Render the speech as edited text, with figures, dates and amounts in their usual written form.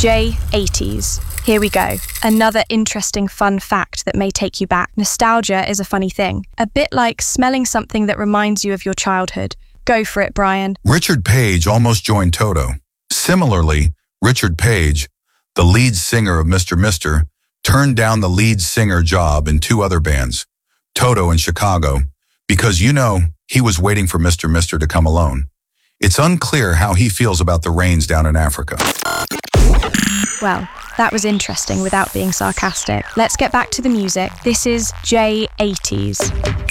J80s. Here we go. Another interesting fun fact that may take you back. Nostalgia is a funny thing. A bit like smelling something that reminds you of your childhood. Go for it, Brian. Richard Page almost joined Toto. Similarly, Richard Page, the lead singer of Mr. Mister, turned down the lead singer job in 2 other bands, Toto and Chicago, because he was waiting for Mr. Mister to come alone. It's unclear how he feels about the rains down in Africa. Well, that was interesting without being sarcastic. Let's get back to the music. This is J80s.